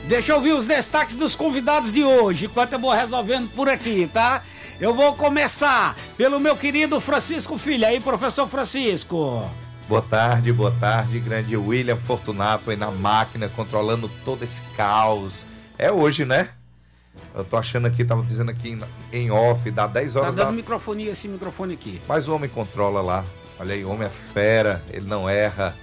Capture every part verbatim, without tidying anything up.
Deixa eu ouvir os destaques dos convidados de hoje, enquanto eu vou resolvendo por aqui, tá? Eu vou começar pelo meu querido Francisco Filho. Aí, professor Francisco. Boa tarde, boa tarde, grande William Fortunato aí na máquina, controlando todo esse caos. É hoje, né? Eu tô achando aqui, tava dizendo aqui em, em off, dá dez horas Tá dando da... microfone, esse microfone aqui. Mas o homem controla lá. Olha aí, o homem é fera, ele não erra.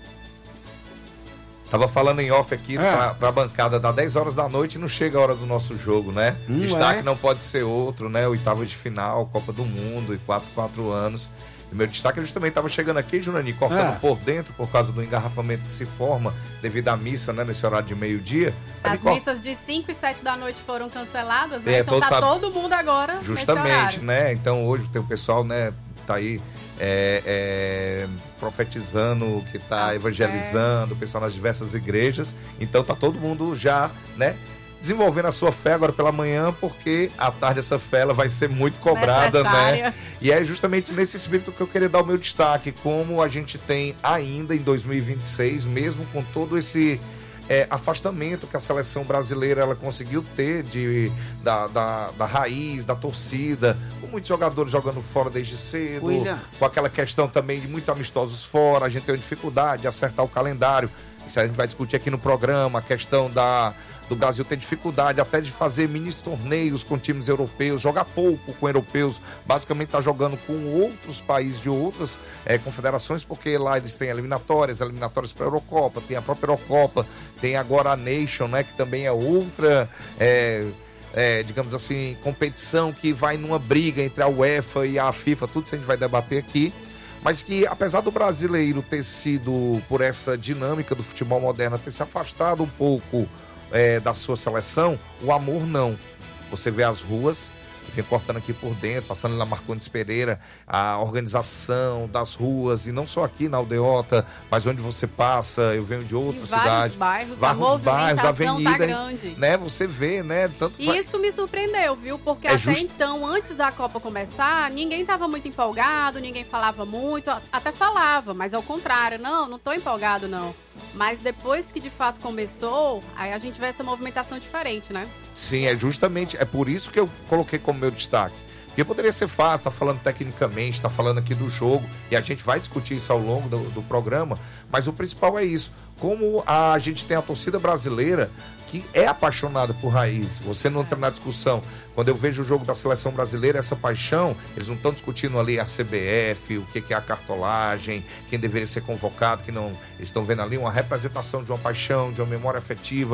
Tava falando em off aqui é. pra, pra bancada, dá dez horas da noite e não chega a hora do nosso jogo, né? Hum, Destaque é? não pode ser outro, né? Oitava de final, Copa do Mundo e quatro, quatro anos. E meu destaque, a gente também estava chegando aqui, Junani, cortando é. por dentro por causa do engarrafamento que se forma devido à missa, né, nesse horário de meio-dia. As cor... missas de cinco e sete da noite foram canceladas, né? É, então todo tá sabe... todo mundo agora justamente, né? Então hoje tem o pessoal, né, tá aí é, é, profetizando, que tá ah, evangelizando, é. o pessoal nas diversas igrejas. Então tá todo mundo já, né, desenvolvendo a sua fé agora pela manhã, porque à tarde essa fé ela vai ser muito cobrada, necessária. né? E é justamente nesse espírito que eu queria dar o meu destaque, como a gente tem ainda em dois mil e vinte e seis, mesmo com todo esse é, afastamento que a seleção brasileira ela conseguiu ter de, da, da, da raiz, da torcida, com muitos jogadores jogando fora desde cedo, William. com aquela questão também de muitos amistosos fora, a gente tem uma dificuldade de acertar o calendário. Isso a gente vai discutir aqui no programa, a questão da, do Brasil ter dificuldade até de fazer mini torneios com times europeus, jogar pouco com europeus, basicamente tá jogando com outros países de outras é, confederações, porque lá eles têm eliminatórias, eliminatórias para a Eurocopa, tem a própria Eurocopa, tem agora a Nation, né, que também é outra... É, É, digamos assim, competição que vai numa briga entre a UEFA e a FIFA, tudo isso a gente vai debater aqui. Mas que, apesar do brasileiro ter sido, por essa dinâmica do futebol moderno, ter se afastado um pouco é, da sua seleção, o amor não. Você vê as ruas, vem cortando aqui por dentro, passando na Marcondes Pereira, a organização das ruas, e não só aqui na Aldeota, mas onde você passa, eu venho de outra em cidade. Bairros, vários a bairros, avenida, tá grande. né? Você vê, né? Tanto e isso me surpreendeu, viu? Porque é até just... então, antes da Copa começar, ninguém estava muito empolgado, ninguém falava muito, até falava, mas ao contrário, não, não tô empolgado não. Mas depois que de fato começou, aí a gente vê essa movimentação diferente, né? Sim, é justamente, é por isso que eu coloquei como meu destaque. Porque poderia ser fácil, tá falando tecnicamente, tá falando aqui do jogo, e a gente vai discutir isso ao longo do, do programa, mas o principal é isso, como a gente tem a torcida brasileira que é apaixonada por raiz. Você não entra na discussão. Quando eu vejo o jogo da seleção brasileira, essa paixão, eles não estão discutindo ali a C B F, o que é a cartolagem, quem deveria ser convocado, que não. Eles estão vendo ali uma representação de uma paixão, de uma memória afetiva.